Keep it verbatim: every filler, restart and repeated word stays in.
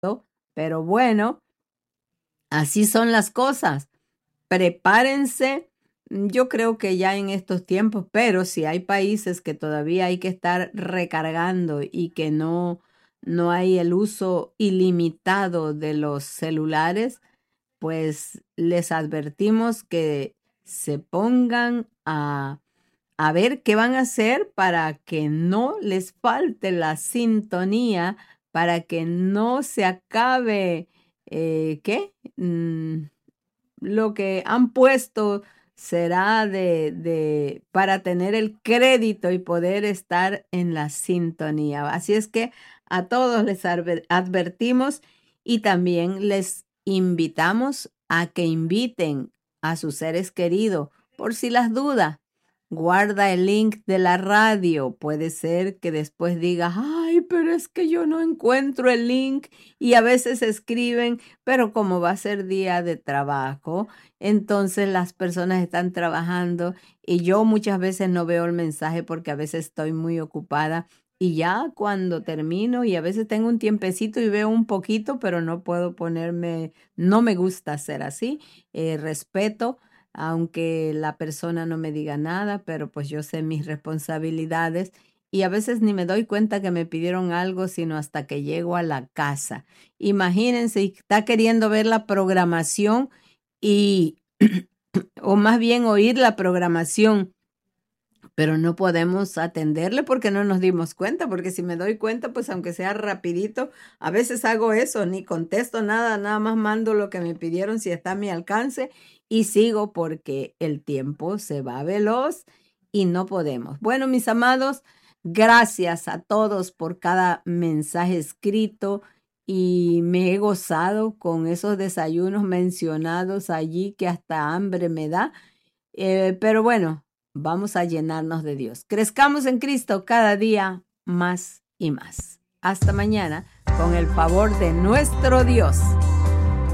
pero bueno, así son las cosas. Prepárense. Yo creo que ya en estos tiempos, pero si hay países que todavía hay que estar recargando y que no, no hay el uso ilimitado de los celulares, pues les advertimos que se pongan a, a ver qué van a hacer para que no les falte la sintonía, para que no se acabe, eh, ¿qué? Mm, lo que han puesto será de, de para tener el crédito y poder estar en la sintonía. Así es que a todos les adver- advertimos y también les invitamos a que inviten a sus seres queridos por si las dudas. Guarda el link de la radio. Puede ser que después digas, ay, pero es que yo no encuentro el link y a veces escriben, pero como va a ser día de trabajo, entonces las personas están trabajando y yo muchas veces no veo el mensaje porque a veces estoy muy ocupada y ya cuando termino y a veces tengo un tiempecito y veo un poquito, pero no puedo ponerme, no me gusta hacer así. Eh, respeto, aunque la persona no me diga nada, pero pues yo sé mis responsabilidades y a veces ni me doy cuenta que me pidieron algo, sino hasta que llego a la casa. Imagínense, y está queriendo ver la programación y, o más bien oír la programación, pero no podemos atenderle porque no nos dimos cuenta, porque si me doy cuenta, pues aunque sea rapidito, a veces hago eso, ni contesto nada, nada más mando lo que me pidieron si está a mi alcance y sigo porque el tiempo se va veloz y no podemos. Bueno, mis amados, gracias a todos por cada mensaje escrito y me he gozado con esos desayunos mencionados allí que hasta hambre me da. Eh, pero bueno, vamos a llenarnos de Dios. Crezcamos en Cristo cada día más y más. Hasta mañana, con el favor de nuestro Dios.